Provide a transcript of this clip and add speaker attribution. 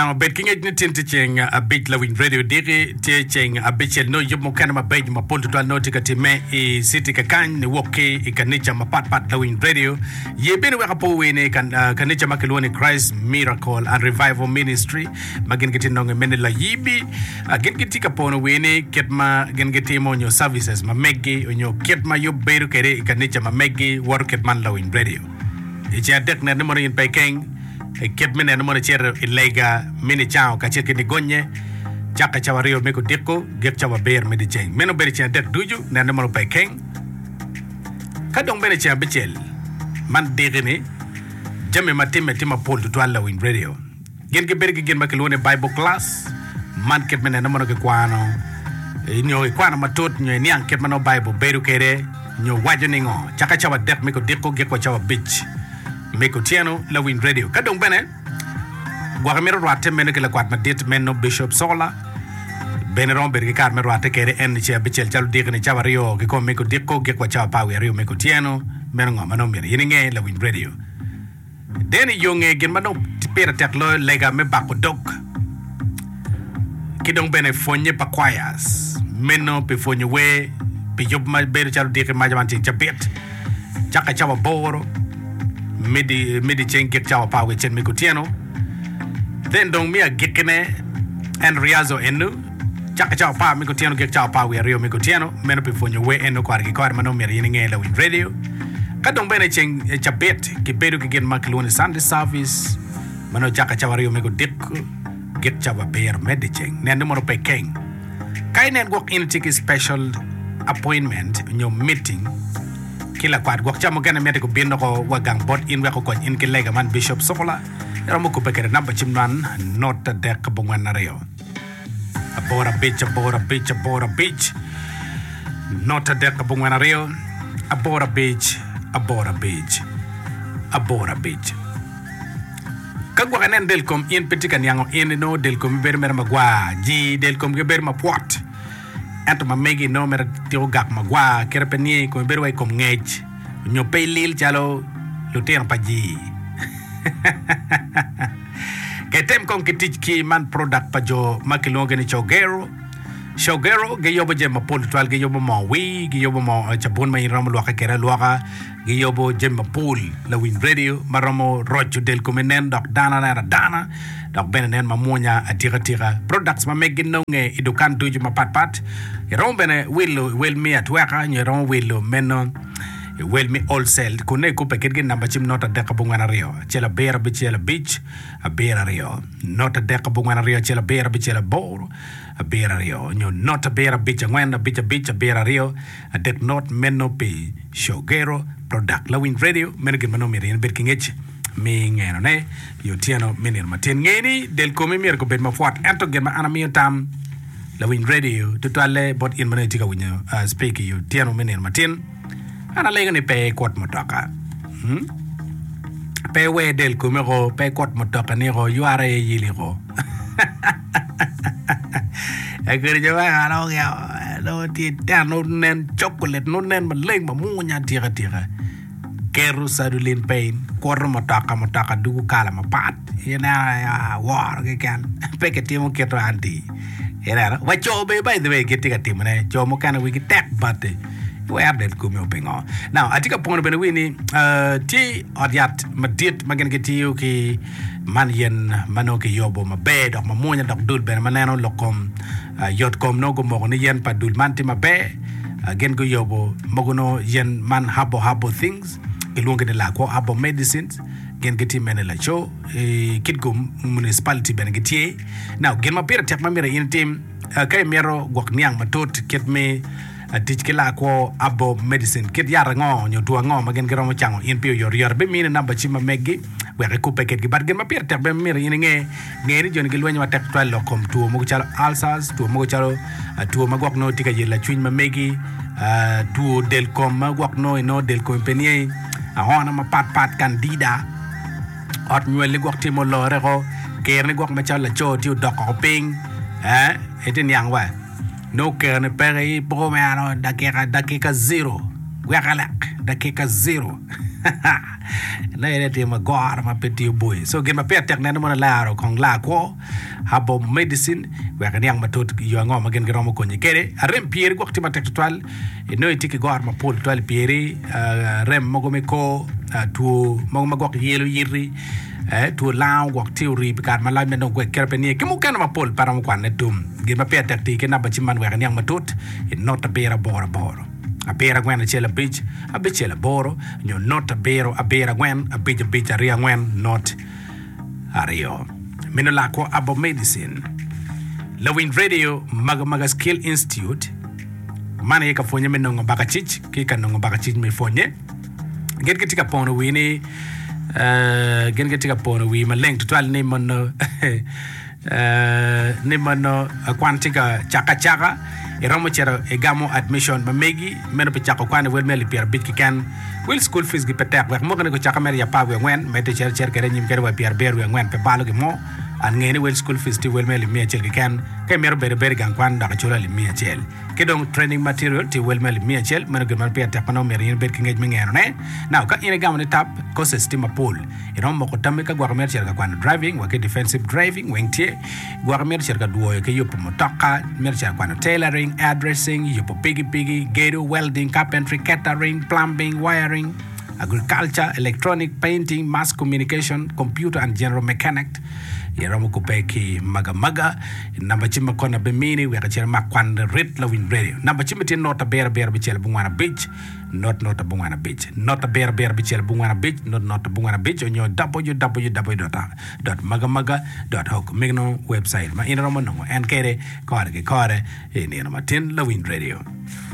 Speaker 1: Now, bet king it tinting a bit lowing radio digi, teaching a bit no you can my bed, my pole to nautica time, a city can walk a canicha, my pat lowing radio. Ye been a po in a canicha Makaloni Christ Miracle and Revival Ministry, Magin getting on a menela yibi, again get upon a winnie, get my gen get him on your services, my meggy, on your get my you better canicha, my meggy, work at man lowing radio. It's a deck memory in Peking. Kep mene no mone cher ilega mini chao ka cher kini gonye chaka chawa rio meko deko gek chawa bear medi cheng meno beri chen dek duju na no mone pe keng kadong bene chen bechel man degene jame matime tima pol to twala win radio gen ke beri gen makelone bible class man kep mene no mone ke kwano nyo kwano matot nyo niang kep mano bible beru kere nyo wajo ningo chaka chawa dek meko deko gek chawa bitch Meko Tiano, Lawin Radio. Kadong bene, Guaramero Rate Meneke Quat Madit Meno Bishop Sola, Beneron Bergicard Merate Kere and Bichel Jaldik and Chavario, Giko Meko Diko, Gekwa Power, Rio Meko Tiano, Menonga Manomir, Yininge, Lawin Radio. Then a young Gilmano, Pera Teklo, Lega Mebako Dok. Kidong Bene Fonye Paquayas, Meno Pifonye Way, Pijup my Berchal Dick Majamanti Jabit, Chaka Chava Boro. Midi chen get chawa pa we chen mikutiano then dong mia gekene and riazo enu chaka chawa pa mikutiano get chawa pa we rio mikutiano meno pe fonyo we enu kwar ki kwar mano meri ninge la win radio kadong bene chen chabet ki bedu ki gen maklone sunday service mano chaka chawa rio mikudik get chawa bear medi chen nende moro pe king kainen walk in take special appointment in your meeting kila kwat gok chamo gana mete ko binno ko wagang bot in we ko in kilega man Bishop Sola era mo ko pekere namba chimnan not de ka bungwan rio abora beach not de ka bungwan rio abora beach kagwa kanen del kom in petikan yango in no del kom ber mer magwa ji del kom ge ber ma pot Anto ma megi no mer tio gak magwa kerpenie ko berway kom ngej nyo pay lil chalo lutien paji ketem kon kitich ki man product pajo makilonge ni chogero ge yobo je mapol twal ge yobo mo wi ge yobo mo chabon mai ram lo ka kera lo ka ge yobo je mapol la win radio maramo rocho del komenen dok dana dok benen mamonya atira products ma megin no nge idukan tuju mapat rom bene will me at work ni rom will meno will me all sell kune ko paket gen namba chim nota de kabungana rio chela bear beach a bear rio nota de kabungana rio chela bear beach chela bor a bear rio nyo nota bear beach ngwana beach a bear rio a dek not meno pe shogero product lawin radio mengen mano mirin berkingech mi ngeno ne yo tiano menir matin ngeni del komi mir ko bet ma fuat ento gen ma anami tam lawin radio tutale bot in maneti ka winyo speak yo tiano menir matin ana lega ni pe kot motoka pe we del komi ro pe kot motoka ni ro yuare yili ro agere jawa ano ya lo ti tano nen chocolate no nen ma leg ma munya tira keru sadulin pain korro motaka dugu kala mapat yena war ke kan peketi mo keto anti era wacho be by the way ketika timne chomo kana we tek but where del kumo pengo now atika pono bene wini ti odiat madit magen keti ki manyen manoke yobo mabe dok mamonya dok dul ben maneno lokom yotkom no go mo ni yen padul manti mabe gen go yobo mogono yen man habo things ilunge de la ko abo medicines gen geti menela cho kitgo municipality ben geti now gen ma pera tek mamira in team kay mero gok niang matot ket me tich kila ko abo medicine ket yara ngo nyo tuwa ngo magen gero mo chango in pio yor be mine namba chima meggi we ko paket gi bar gen ma pera tek be mira in nge ni jon gi lwenyo tek twal lokom tuwo mo chalo alsas tuwo mo chalo tuwo magok no tika yela chuin ma meggi tuwo del kom magok no del compagnie ahona ma pat candida ot nyuel gok timo lore ko ker ni gok ma chala cho tiu dok ko ping eten yang wa no ker ne pere pro me ano dakika zero gwakalak dakika zero na ere ti ma gwar ma peti boy so gen ma petek ne mo la ro kong la ko habo medicine we kan yang matot yo ngo ma gen gro ko ni kere rem pier ko ti ma tek toal e no ti ki gwar ma pol toal pieri rem mo go me ko tu mo ma go yelo yiri tu lao gok teori bi kar malai men ko ker penie ke mo kan ma pol para mo kwan ne dum gen ma petek ti ke na ba chi man we kan yang matot e not a bera bora a bera gwen a chela beach a bichela boro nyo not a bera gwen a beach a ria gwen not a rio minola ko abo medicine Lawin Radio maga skill institute mane ka fonye menongo bakachich ki kanongo bakachich me fonye get ketika pono wini gen ketika pono wi ma link total ne mono ne mono kwantika chaka Eromo chero egamo admission mamegi meno pechako kwane wel meli pier bit ki kan wel school fees gi petek wek mo ko chaka mer ya pa we ngwen mete cher kere nyim kere wa pier ber we ngwen pe balo gi mo an ngene wel school fees ti wel meli mi chel gi kan ke mer ber gan kwan da chola li mi chel ke dong training material ti wel meli mi chel meno gi man pier tek no mer yin ber ki ngej mi ngeno ne now ka ine gamo ne tap ko system pool eromo ko tamme ka gwa mer cher ka kwan driving wa ke defensive driving wengtie gwa mer cher ka duo ke yopo motaka mer cher kwan tailoring addressing, yupo piggy, gator, welding, carpentry, catering, plumbing, wiring, agriculture, electronic, painting, mass communication, computer and general mechanic. Yeramu kupeki maga namba chima kona bemini we kachira makwanda rit Lawin Radio namba chima ti not a bear bichel bungwana beach not a bungwana beach not a bear bichel bungwana beach not a bungwana beach on your www.magamaga.org migno website ma ina romo no en kere kore in ma tin Lawin Radio